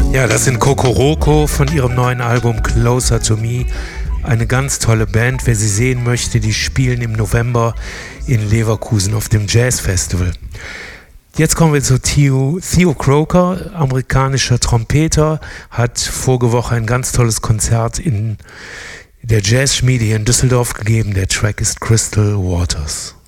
Ja, das sind Kokoroko von ihrem neuen Album Closer to Me. Eine ganz tolle Band. Wer sie sehen möchte, die spielen im November in Leverkusen auf dem Jazz Festival. Jetzt kommen wir zu Theo Croker, amerikanischer Trompeter, hat vorige Woche ein ganz tolles Konzert in der Jazzschmiede hier in Düsseldorf gegeben. Der Track ist Crystal Waters.